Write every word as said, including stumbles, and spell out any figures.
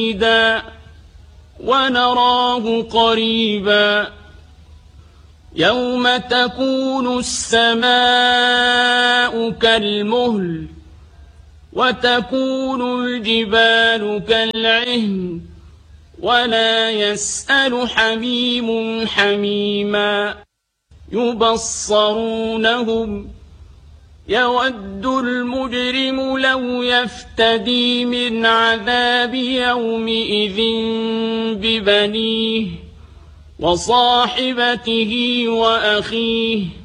بعيدا ونراه قريبا يوم تكون السماء كالمهل وتكون الجبال كالعهن ولا يسأل حميم حميما يبصرونهم يود المجرم لو يفتدي من عذاب يومئذ ببنيه وصاحبته وأخيه